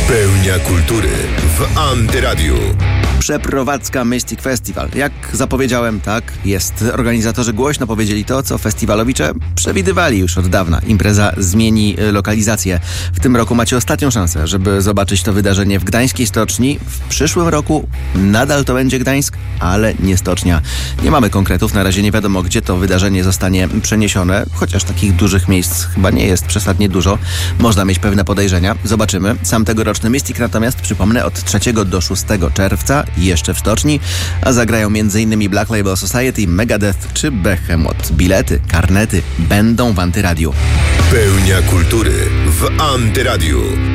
Pełnia kultury w Antyradiu. Przeprowadzka Mystic Festival. Jak zapowiedziałem, tak jest. Organizatorzy głośno powiedzieli to, co festiwalowicze przewidywali już od dawna. Impreza zmieni lokalizację. W tym roku macie ostatnią szansę, żeby zobaczyć to wydarzenie w gdańskiej stoczni. W przyszłym roku nadal to będzie Gdańsk, ale nie stocznia. Nie mamy konkretów, na razie nie wiadomo, gdzie to wydarzenie zostanie przeniesione, chociaż takich dużych miejsc chyba nie jest przesadnie dużo. Można mieć pewne podejrzenia. Zobaczymy. Sam tegoroczny Mystic natomiast, przypomnę, od 3 do 6 czerwca jeszcze w stoczni, a zagrają m.in. Black Label Society, Megadeth czy Behemoth. Bilety, karnety będą w Antyradiu. Pełnia kultury w Antyradiu.